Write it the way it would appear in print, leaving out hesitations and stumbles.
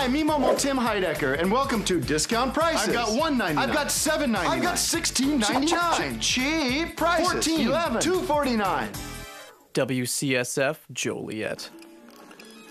I'm Emo Tim Heidecker, and welcome to Discount Prices. I've got $1.99. I've got $7.99. I've got $16.99. Cheap prices. $14. $2.49. WCSF Joliet.